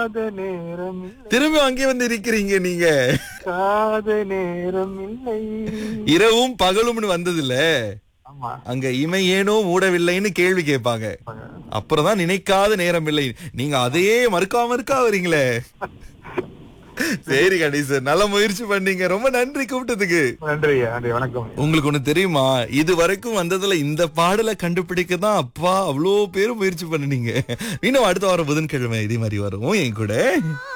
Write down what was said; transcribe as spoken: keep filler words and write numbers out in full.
காத நேரம் இல்லை. திரும்பி அங்கே வந்து இருக்கிறீங்க நீங்க. காத நேரம் இல்லை. இரவும் பகலும்னு வந்ததுல ஆமா. அங்க இமை ஏனோ மூடவில்லைன்னு கேள்வி கேட்பாங்க. அப்புறம் தான் நினைக்காத நேரம் இல்லை. நீங்க அதையே மறுக்காம இருக்கா வரீங்களே. சரி கணேசன், நல்ல முயற்சி பண்ணீங்க. ரொம்ப நன்றி கூப்பிட்டதுக்கு. நன்றி நன்றி, வணக்கம். உங்களுக்கு ஒண்ணு தெரியுமா, இது வரைக்கும் வந்ததுல இந்த பாடலை கண்டுபிடிக்க தான் அப்பா அவ்வளோ பேரும் முயற்சி பண்ணுனீங்க. இன்னும் அடுத்த வாரம் புதன்கிழமை இதே மாதிரி வரும் என் கூட.